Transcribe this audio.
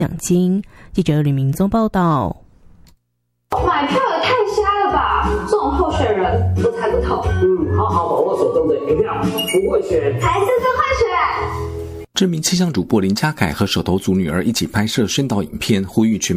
奖金。记者吕明宗报道。 买票也太瞎了吧！这种候选人我才不投。 好好把握手中的一票，不会选才是最会选。 知名气象主播林家凯和手头族女儿一起拍摄宣导影片，呼吁全